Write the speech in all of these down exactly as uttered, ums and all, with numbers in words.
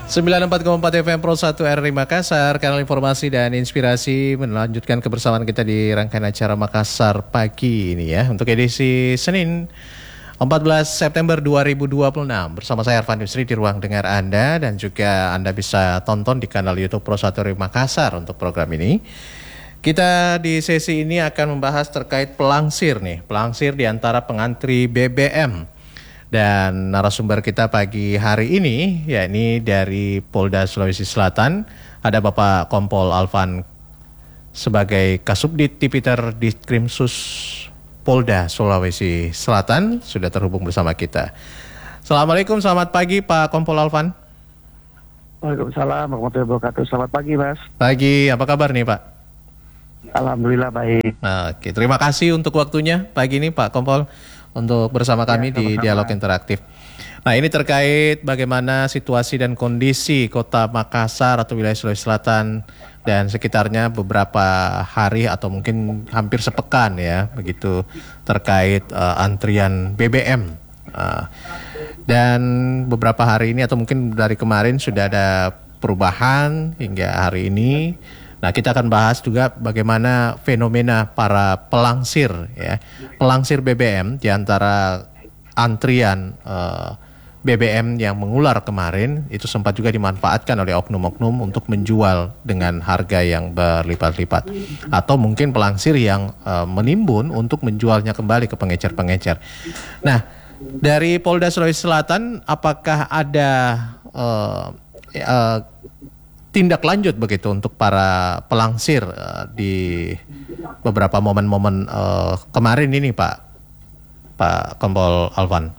sembilan puluh empat koma empat F M Pro satu R R I Makassar, kanal informasi dan inspirasi melanjutkan kebersamaan kita di rangkaian acara Makassar pagi ini ya. Untuk edisi Senin empat belas September dua ribu dua puluh enam bersama saya Arfan Yusri di ruang dengar Anda, dan juga Anda bisa tonton di kanal YouTube Pro satu R R I Makassar untuk program ini. Kita di sesi ini akan membahas terkait pelangsir nih, pelangsir di antara pengantri B B M. Dan narasumber kita pagi hari ini, yakni dari Polda Sulawesi Selatan, ada Bapak Kompol Alvan sebagai Kasubdit Tipiter Ditkrimsus Polda Sulawesi Selatan, sudah terhubung bersama kita. Assalamualaikum, selamat pagi Pak Kompol Alvan. Waalaikumsalam warahmatullahi wabarakatuh. Selamat pagi Mas. Pagi, apa kabar nih Pak? Alhamdulillah baik. Oke, terima kasih untuk waktunya pagi ini Pak Kompol untuk bersama kami ya, di Dialog Interaktif. Nah, ini terkait bagaimana situasi dan kondisi Kota Makassar atau wilayah Sulawesi Selatan dan sekitarnya beberapa hari atau mungkin hampir sepekan ya, begitu terkait uh, antrian B B M. Uh, dan beberapa hari ini atau mungkin dari kemarin sudah ada perubahan hingga hari ini. Nah, kita akan bahas juga bagaimana fenomena para pelangsir ya, pelangsir B B M di antara antrian uh, B B M yang mengular kemarin itu sempat juga dimanfaatkan oleh oknum-oknum untuk menjual dengan harga yang berlipat-lipat, atau mungkin pelangsir yang uh, menimbun untuk menjualnya kembali ke pengecer-pengecer. Nah, dari Polda Sulawesi Selatan apakah ada uh, uh, tindak lanjut begitu untuk para pelangsir uh, di beberapa momen-momen uh, kemarin ini Pak Pak Kompol Alvan?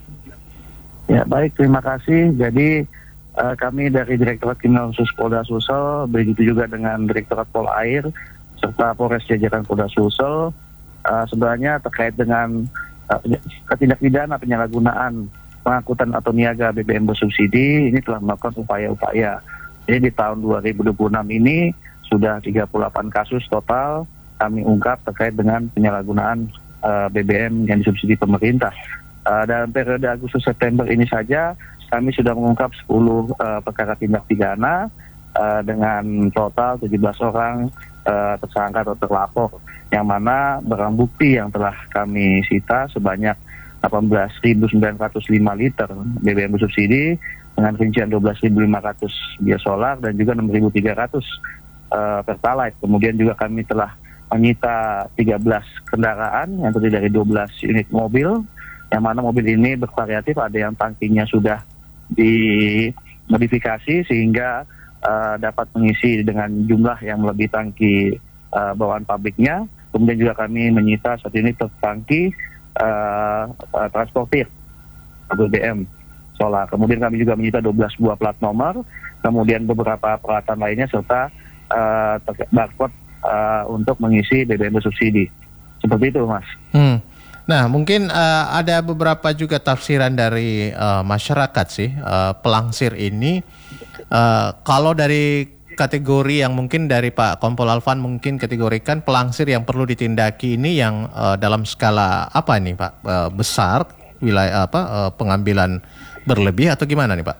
Ya baik, terima kasih. Jadi uh, kami dari Direktorat Kriminal Khusus Polda Sulsel, begitu juga dengan Direktorat Polair serta Polres jajaran Polda Sulsel, uh, sebenarnya terkait dengan uh, tindak pidana penyalahgunaan pengangkutan atau niaga B B M bersubsidi, ini telah melakukan upaya-upaya. Jadi di tahun dua ribu dua puluh enam ini sudah tiga puluh delapan kasus total kami ungkap terkait dengan penyalahgunaan uh, B B M yang disubsidi pemerintah. Uh, dalam periode Agustus September ini saja kami sudah mengungkap sepuluh uh, perkara tindak pidana uh, dengan total tujuh belas orang uh, tersangka atau terlapor, yang mana barang bukti yang telah kami sita sebanyak delapan belas ribu sembilan ratus lima liter B B M bersubsidi dengan rincian dua belas ribu lima ratus bias solar dan juga enam ribu tiga ratus uh, pertalite. Kemudian juga kami telah menyita tiga belas kendaraan yang terdiri dari dua belas unit mobil, yang mana mobil ini bervariatif, ada yang tangkinya sudah dimodifikasi sehingga uh, dapat mengisi dengan jumlah yang melebihi tangki uh, bawaan pabriknya. Kemudian juga kami menyita satu unit tangki uh, uh, transportir B B M solar. Kemudian kami juga menyita dua belas buah plat nomor, kemudian beberapa peralatan lainnya serta uh, barcode uh, untuk mengisi B B M bersubsidi. Seperti itu, Mas. Hmm. Nah, mungkin uh, ada beberapa juga tafsiran dari uh, masyarakat sih, uh, pelangsir ini. Uh, kalau dari kategori yang mungkin dari Pak Kompol Alvan mungkin kategorikan pelangsir yang perlu ditindaki ini yang uh, dalam skala apa nih Pak? Uh, besar, wilayah apa uh, pengambilan berlebih atau gimana nih Pak?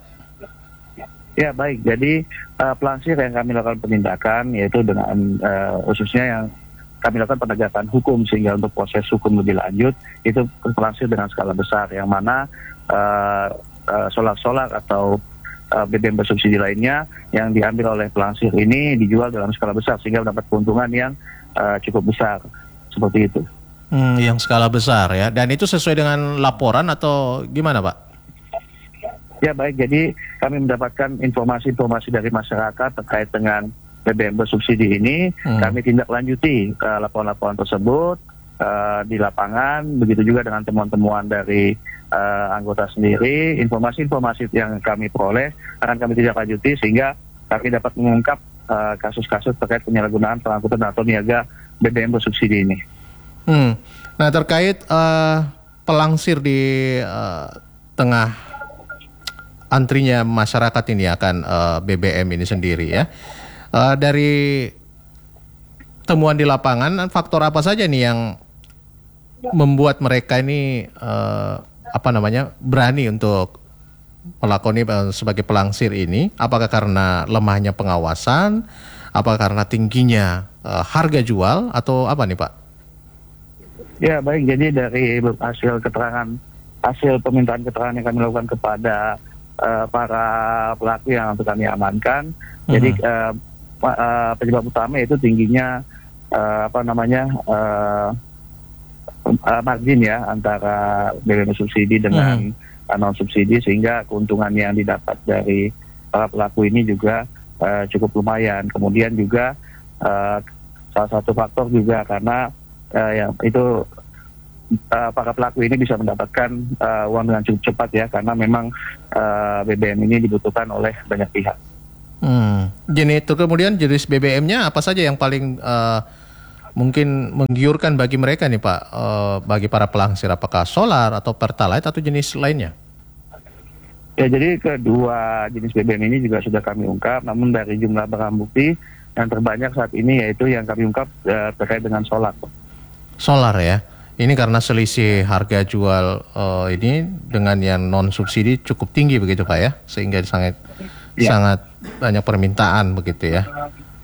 Ya baik, jadi uh, pelangsir yang kami lakukan penindakan yaitu dengan uh, khususnya yang kami lakukan penegakan hukum sehingga untuk proses hukum lebih lanjut itu pelangsir dengan skala besar, yang mana uh, uh, solar-solar atau uh, B B M bersubsidi lainnya yang diambil oleh pelangsir ini dijual dalam skala besar sehingga mendapat keuntungan yang uh, cukup besar, seperti itu. Hmm, yang skala besar ya, dan itu sesuai dengan laporan atau gimana Pak? Ya baik, jadi kami mendapatkan informasi-informasi dari masyarakat terkait dengan B B M bersubsidi ini, hmm. kami tindak lanjuti uh, laporan-laporan tersebut uh, di lapangan, begitu juga dengan temuan-temuan dari uh, anggota sendiri, informasi-informasi yang kami peroleh akan kami tindak lanjuti sehingga kami dapat mengungkap uh, kasus-kasus terkait penyalahgunaan pengangkutan atau niaga B B M bersubsidi ini. Hmm. Nah, terkait uh, pelangsir di uh, tengah antrinya masyarakat ini akan uh, B B M ini sendiri ya. Uh, dari temuan di lapangan, faktor apa saja nih yang membuat mereka ini uh, apa namanya berani untuk melakoni uh, sebagai pelangsir ini? Apakah karena lemahnya pengawasan, apakah karena tingginya uh, harga jual, atau apa nih Pak? Ya baik, jadi dari hasil keterangan, hasil permintaan keterangan yang kami lakukan kepada uh, para pelaku yang untuk kami amankan, hmm. jadi uh, uh, penyebab utama itu tingginya uh, apa namanya uh, uh, margin ya antara B B M subsidi dengan hmm. non subsidi, sehingga keuntungan yang didapat dari para pelaku ini juga uh, cukup lumayan. Kemudian juga uh, salah satu faktor juga karena uh, yang itu uh, para pelaku ini bisa mendapatkan uh, uang dengan cukup cepat ya, karena memang uh, B B M ini dibutuhkan oleh banyak pihak. Hmm. Jadi itu kemudian jenis B B M-nya apa saja yang paling uh, mungkin menggiurkan bagi mereka nih Pak, uh, bagi para pelangsir, apakah solar atau pertalite atau jenis lainnya? Ya, jadi kedua jenis B B M ini juga sudah kami ungkap, namun dari jumlah barang bukti yang terbanyak saat ini yaitu yang kami ungkap uh, terkait dengan solar. Solar ya, ini karena selisih harga jual uh, ini dengan yang non subsidi cukup tinggi begitu Pak ya, sehingga sangat ya. sangat banyak permintaan begitu ya.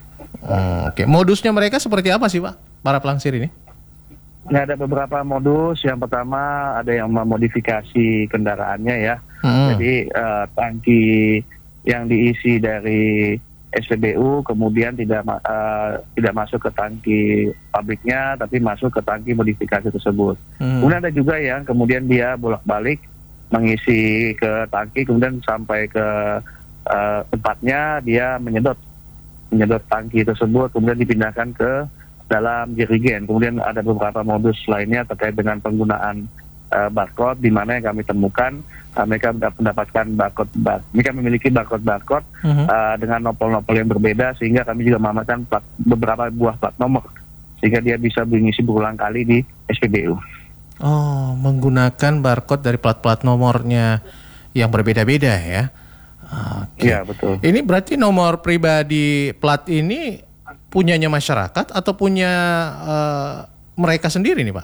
Hmm, Oke, okay. Modusnya mereka seperti apa sih Pak, para pelangsir ini? Ya, ada beberapa modus. Yang pertama ada yang memodifikasi kendaraannya ya. Hmm. Jadi uh, tangki yang diisi dari S P B U kemudian tidak uh, tidak masuk ke tangki pabriknya, tapi masuk ke tangki modifikasi tersebut. Hmm. Kemudian ada juga yang kemudian dia bolak-balik mengisi ke tangki, kemudian sampai ke uh, tempatnya dia menyedot menyedot tangki tersebut, kemudian dipindahkan ke dalam jerigen. Kemudian ada beberapa modus lainnya terkait dengan penggunaan uh, barcode, di mana yang kami temukan uh, mereka mendapatkan barcode, bar mereka memiliki barcode-barcode uh-huh. uh, dengan nopol-nopol yang berbeda, sehingga kami juga mengamankan plat, beberapa buah plat nomor, sehingga dia bisa mengisi berulang kali di S P B U. Oh, menggunakan barcode dari plat-plat nomornya yang berbeda-beda ya? Okay. Iya, betul. Ini berarti nomor pribadi plat ini punyanya masyarakat atau punya uh, mereka sendiri nih Pak?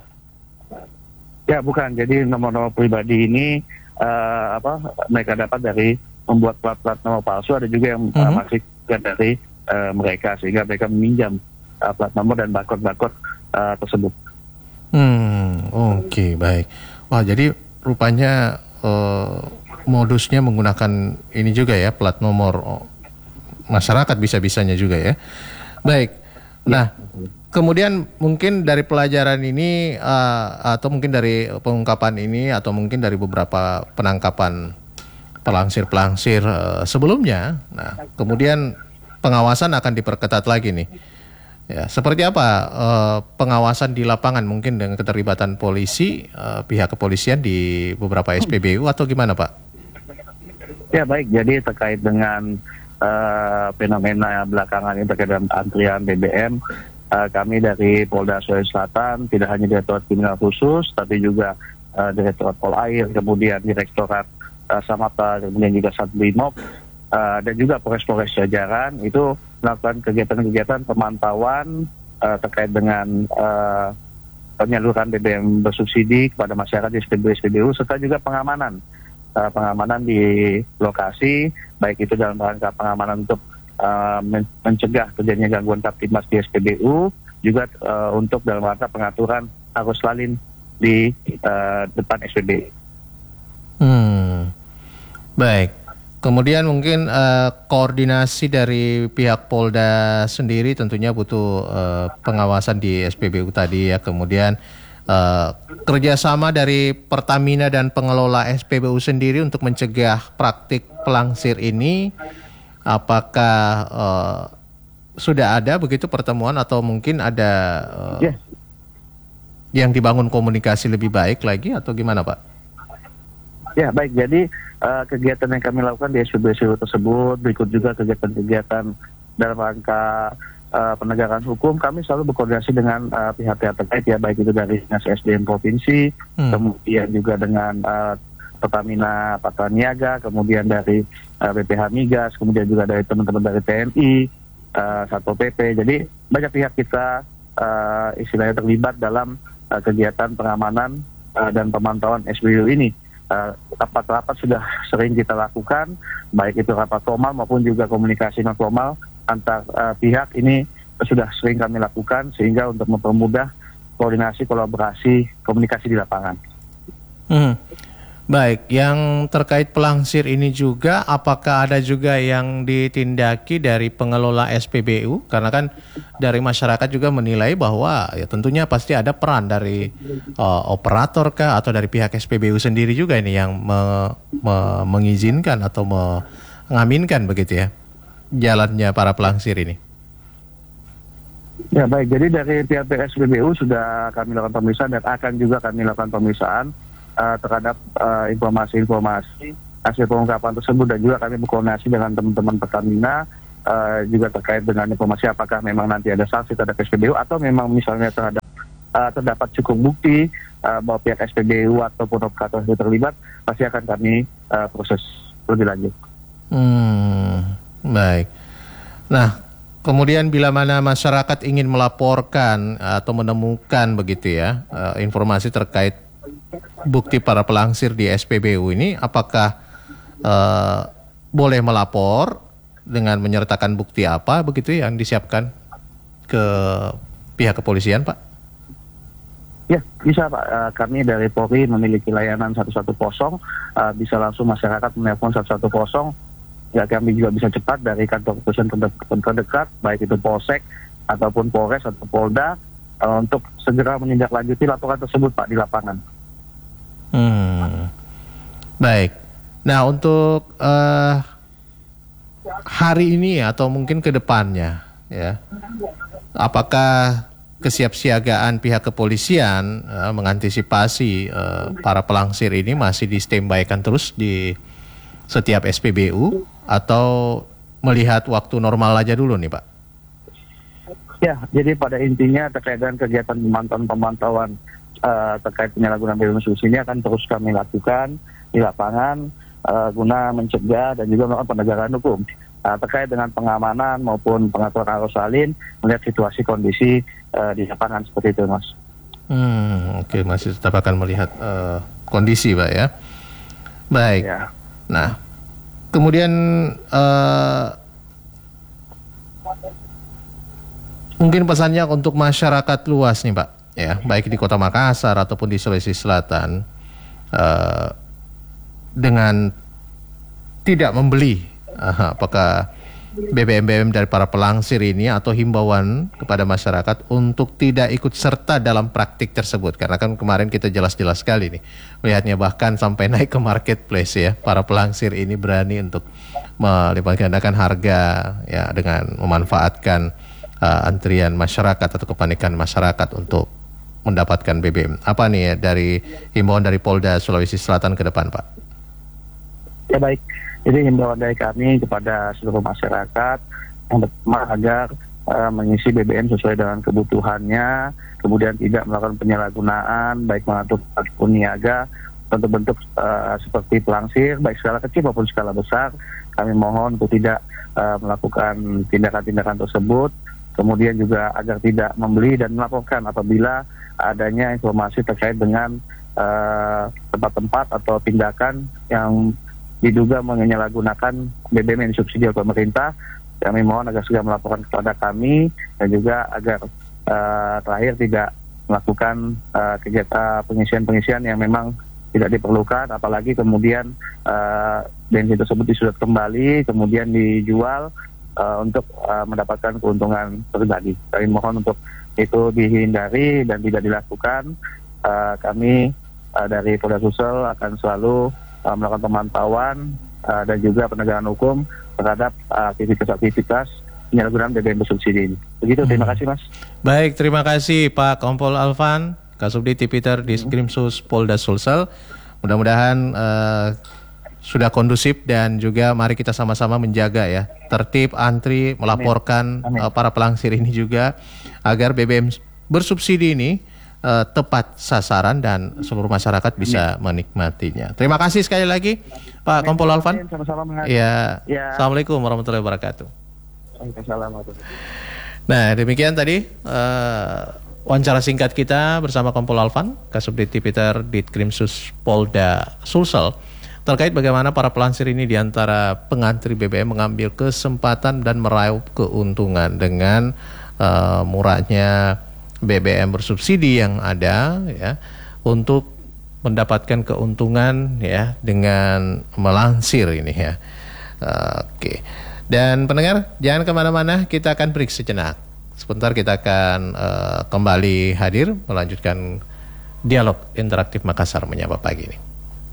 Ya bukan, jadi nomor-nomor pribadi ini uh, apa mereka dapat dari membuat plat-plat nomor palsu, ada juga yang uh-huh. uh, masih dari uh, mereka, sehingga mereka meminjam uh, plat nomor dan barcode-barcode uh, tersebut. Hmm, oke okay, baik. Wah, jadi rupanya uh, modusnya menggunakan ini juga ya, plat nomor oh, masyarakat bisa-bisanya juga ya. Baik. Nah, kemudian mungkin dari pelajaran ini uh, atau mungkin dari pengungkapan ini atau mungkin dari beberapa penangkapan pelangsir-pelangsir uh, sebelumnya, nah kemudian pengawasan akan diperketat lagi nih. Ya, seperti apa uh, pengawasan di lapangan mungkin dengan keterlibatan polisi, uh, pihak kepolisian di beberapa S P B U atau gimana Pak? Ya baik, jadi terkait dengan Uh, fenomena belakangan ini terkait dengan antrian B B M, uh, kami dari Polda Sulawesi Selatan tidak hanya Direktorat Kriminal Khusus, tapi juga uh, Direktorat Polair, kemudian Direktorat uh, Samapta, kemudian juga Satbrimob, uh, dan juga Polres-Polres jajaran itu melakukan kegiatan-kegiatan pemantauan uh, terkait dengan uh, penyaluran B B M bersubsidi kepada masyarakat di S P B U S P B U, serta juga pengamanan. Uh, pengamanan di lokasi, baik itu dalam rangka pengamanan untuk uh, men mencegah terjadinya gangguan Kamtibmas di S P B U, juga uh, untuk dalam rangka pengaturan arus lalin di uh, depan S P B U. Hmm, baik. Kemudian mungkin uh, koordinasi dari pihak Polda sendiri tentunya butuh uh, pengawasan di S P B U tadi ya, kemudian Uh, kerjasama dari Pertamina dan pengelola S P B U sendiri untuk mencegah praktik pelangsir ini, apakah uh, sudah ada begitu pertemuan atau mungkin ada uh, yes. yang dibangun komunikasi lebih baik lagi atau gimana Pak? Ya baik, jadi uh, kegiatan yang kami lakukan di S P B U tersebut, berikut juga kegiatan-kegiatan dalam rangka Uh, penegakan hukum, kami selalu berkoordinasi dengan uh, pihak-pihak terkait ya, baik itu dari Dinas S D M Provinsi, hmm. kemudian juga dengan uh, Pertamina Patraniaga, kemudian dari uh, B P H Migas, kemudian juga dari teman-teman dari T N I, uh, Satpol P P. Jadi banyak pihak kita uh, istilahnya terlibat dalam uh, kegiatan pengamanan uh, dan pemantauan S P B U ini. Uh, rapat-rapat sudah sering kita lakukan, baik itu rapat formal maupun juga komunikasi non formal antar uh, pihak ini sudah sering kami lakukan sehingga untuk mempermudah koordinasi, kolaborasi, komunikasi di lapangan. Hmm. Baik, yang terkait pelangsir ini juga, apakah ada juga yang ditindaki dari pengelola S P B U? Karena kan dari masyarakat juga menilai bahwa ya tentunya pasti ada peran dari uh, operator kah atau dari pihak S P B U sendiri juga ini yang me, me, mengizinkan atau mengaminkan begitu ya jalannya para pelangsir ini. Ya baik, jadi dari pihak S P B U sudah kami lakukan pemeriksaan dan akan juga kami lakukan pemeriksaan Uh, terhadap uh, informasi-informasi hasil pengungkapan tersebut, dan juga kami berkoordinasi dengan teman-teman Pertamina uh, juga terkait dengan informasi apakah memang nanti ada sanksi terhadap S P B U atau memang misalnya terhadap uh, terdapat cukup bukti uh, bahwa pihak S P B U ataupun operator itu terlibat, pasti akan kami uh, proses lebih lanjut. Hmm, baik. Nah, kemudian bila mana masyarakat ingin melaporkan atau menemukan begitu ya uh, informasi terkait bukti para pelangsir di S P B U ini, apakah uh, boleh melapor dengan menyertakan bukti apa begitu yang disiapkan ke pihak kepolisian, Pak? Ya, bisa Pak. Uh, kami dari Polri memiliki layanan satu satu nol, uh, bisa langsung masyarakat menelpon satu satu nol. Ya, kami juga bisa cepat dari kantor kepolisian terdekat, terdekat baik itu Polsek ataupun Polres atau Polda, uh, untuk segera menindaklanjuti laporan tersebut Pak di lapangan. Hmm, baik. Nah, untuk uh, hari ini atau mungkin ke depannya, ya, apakah kesiapsiagaan pihak kepolisian uh, mengantisipasi uh, para pelangsir ini masih di standby-kan terus di setiap S P B U atau melihat waktu normal aja dulu nih, Pak? Ya, jadi pada intinya terkait dengan kegiatan pemantauan-pemantauan Uh, terkait penyalahgunaan B B M subsidi ini akan terus kami lakukan di lapangan uh, guna mencegah dan juga melakukan penegakan hukum uh, terkait dengan pengamanan maupun pengaturan arus salin, melihat situasi kondisi uh, di lapangan seperti itu, Mas. Hmm, oke, okay. Masih tetap akan melihat uh, kondisi, Pak ya. Baik. Ya. Nah, kemudian uh, mungkin pesannya untuk masyarakat luas nih, Pak. Ya, baik di Kota Makassar ataupun di Sulawesi Selatan, uh, dengan tidak membeli uh, apakah B B M B B M dari para pelangsir ini atau himbauan kepada masyarakat untuk tidak ikut serta dalam praktik tersebut, karena kan kemarin kita jelas-jelas sekali nih melihatnya, bahkan sampai naik ke marketplace ya, para pelangsir ini berani untuk melipat gandakan harga ya dengan memanfaatkan uh, antrian masyarakat atau kepanikan masyarakat untuk mendapatkan B B M. Apa nih ya dari himbauan dari Polda Sulawesi Selatan ke depan, Pak? Ya baik, jadi himbauan dari kami kepada seluruh masyarakat yang pertama agar uh, mengisi B B M sesuai dengan kebutuhannya, kemudian tidak melakukan penyalahgunaan baik mengatur ataupun niaga bentuk-bentuk uh, seperti pelangsir baik skala kecil maupun skala besar. Kami mohon untuk tidak uh, melakukan tindakan-tindakan tersebut. Kemudian juga agar tidak membeli dan melaporkan apabila adanya informasi terkait dengan uh, tempat-tempat atau tindakan yang diduga menyalahgunakan B B M yang disubsidi oleh pemerintah. Kami mohon agar segera melaporkan kepada kami dan juga agar uh, terakhir tidak melakukan uh, kegiatan pengisian-pengisian yang memang tidak diperlukan, apalagi kemudian uh, bensin tersebut disudut kembali kemudian dijual Uh, untuk uh, mendapatkan keuntungan pribadi. Kami mohon untuk itu dihindari dan tidak dilakukan. Uh, kami uh, dari Polda Sulsel akan selalu uh, melakukan pemantauan uh, dan juga penegakan hukum terhadap uh, aktivitas-aktivitas penyalahgunaan B B M bersubsidi ini. Begitu, terima kasih Mas. Baik, terima kasih Pak Kompol Alvan, Kasubdit Tipiter Diskrimsus Polda Sulsel. Mudah-mudahan uh, sudah kondusif dan juga mari kita sama-sama menjaga ya tertib, antri, melaporkan Amin. Amin. Uh, para pelangsir ini juga agar B B M bersubsidi ini uh, tepat sasaran dan seluruh masyarakat bisa Amin. menikmatinya. Terima kasih sekali lagi Pak Amin. Kompol Alvan. Sama-sama. Ya. ya. Assalamualaikum warahmatullahi wabarakatuh. Waalaikumsalam. Nah, demikian tadi uh, wawancara singkat kita bersama Kompol Alvan, Kasubdit Tipiter Ditkrimsus Polda Sulsel, terkait bagaimana para pelansir ini diantara pengantri B B M mengambil kesempatan dan meraup keuntungan dengan uh, murahnya B B M bersubsidi yang ada, ya, untuk mendapatkan keuntungan, ya, dengan melansir ini, ya. Uh, Oke. Okay. Dan pendengar, jangan kemana-mana, kita akan break sejenak. Sebentar kita akan uh, kembali hadir melanjutkan dialog interaktif Makassar menyapa pagi ini.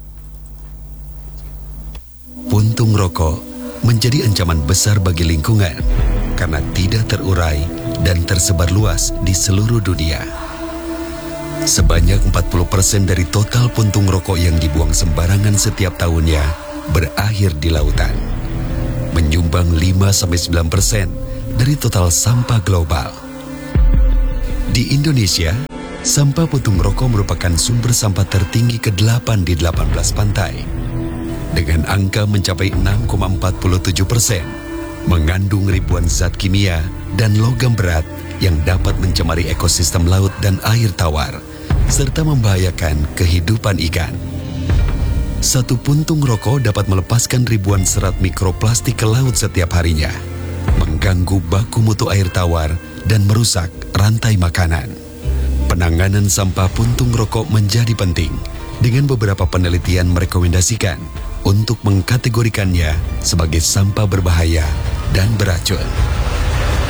Puntung rokok menjadi ancaman besar bagi lingkungan karena tidak terurai dan tersebar luas di seluruh dunia. Sebanyak empat puluh persen dari total puntung rokok yang dibuang sembarangan setiap tahunnya berakhir di lautan, menyumbang lima sampai sembilan persen dari total sampah global. Di Indonesia, sampah puntung rokok merupakan sumber sampah tertinggi kedelapan di delapan belas pantai, dengan angka mencapai enam koma empat tujuh persen, mengandung ribuan zat kimia dan logam berat yang dapat mencemari ekosistem laut dan air tawar, serta membahayakan kehidupan ikan. Satu puntung rokok dapat melepaskan ribuan serat mikroplastik ke laut setiap harinya, mengganggu baku mutu air tawar dan merusak rantai makanan. Penanganan sampah puntung rokok menjadi penting, dengan beberapa penelitian merekomendasikan untuk mengkategorikannya sebagai sampah berbahaya dan beracun.